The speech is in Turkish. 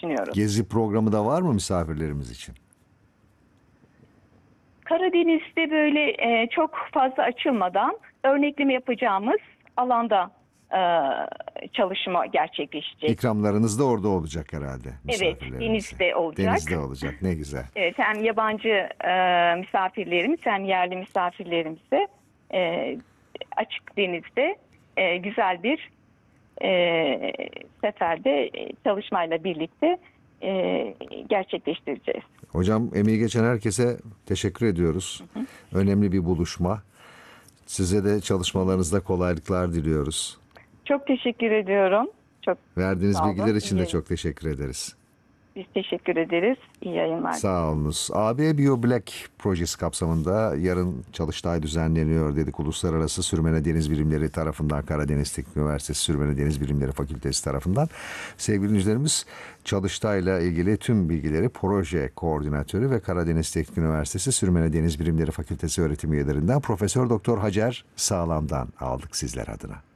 düşünüyoruz. Gezi programı da var mı misafirlerimiz için? Karadeniz'de böyle çok fazla açılmadan örnekleme yapacağımız alanda çalışma gerçekleşecek. İkramlarınız da orada olacak herhalde Evet, misafirlerimize. denizde olacak. Denizde olacak. Ne güzel. Evet, hem yabancı misafirlerimiz hem yerli misafirlerimize açık denizde güzel bir seferde çalışmayla birlikte gerçekleştireceğiz. Hocam, emeği geçen herkese teşekkür ediyoruz. Önemli bir buluşma. Size de çalışmalarınızda kolaylıklar diliyoruz. Çok teşekkür ediyorum. Çok Verdiğiniz sağ olun. bilgiler için de İyi çok teşekkür ederiz. Biz teşekkür ederiz. İyi yayınlar. Sağ olunuz. AB BioBlack projesi kapsamında yarın Çalıştay düzenleniyor dedik. Uluslararası Sürmene Deniz Bilimleri tarafından, Karadeniz Teknik Üniversitesi Sürmene Deniz Bilimleri Fakültesi tarafından. Sevgili dinleyicilerimiz, Çalıştay'la ilgili tüm bilgileri proje koordinatörü ve Karadeniz Teknik Üniversitesi Sürmene Deniz Bilimleri Fakültesi öğretim üyelerinden Profesör Doktor Hacer Sağlam'dan aldık sizler adına.